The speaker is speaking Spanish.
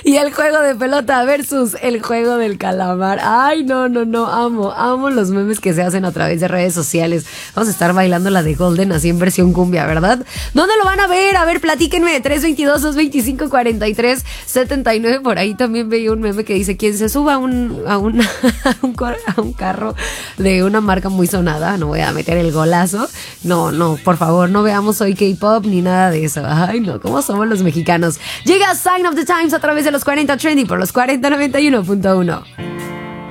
Y el juego de pelota versus el juego del calamar. Ay, no, amo los memes que se hacen a través de redes sociales. Vamos a estar bailando la de Golden así en versión cumbia, ¿verdad? ¿Dónde lo van a ver? A ver, platíquenme. 322-225-4379. Por ahí también veía un meme que dice: quien se suba a un carro de una marca muy sonada, no voy a meter el golazo. No, por favor, no veamos hoy K-pop ni nada de eso. Ay, no, ¿cómo somos los mexicanos? Llega Sign of the Times a través de los 40 Trending por los 4091.1.